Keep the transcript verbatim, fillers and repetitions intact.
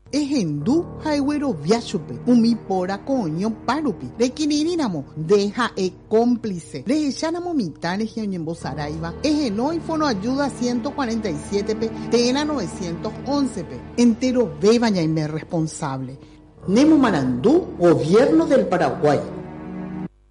Ejendu haigüero viachupe, umi pora coño parupi, de quinirinamo, deja e cómplice, de echanamo mitades que oñembo saraiva, ejeno y fono ayuda ciento cuarenta y siete pe, tena novecientos once pe, entero beba ya y me responsable. Nemo Marandú, Gobierno del Paraguay.